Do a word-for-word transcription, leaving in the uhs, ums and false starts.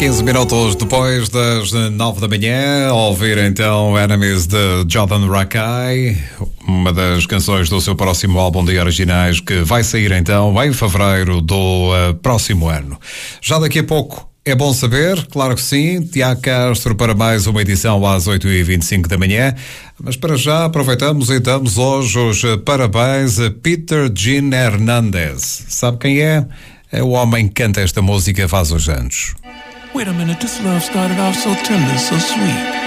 quinze minutos depois das nove da manhã, a ouvir então Enemies de Jordan Rakei, uma das canções do seu próximo álbum de originais que vai sair então em fevereiro do uh, próximo ano. Já daqui a pouco é bom saber, claro que sim, Tiago Castro para mais uma edição às oito e vinte e cinco da manhã, mas para já aproveitamos e damos hoje os parabéns a Peter Gene Hernandez. Sabe quem é? É o homem que canta esta música faz uns anos. Wait a minute, this love started off so tender, so sweet.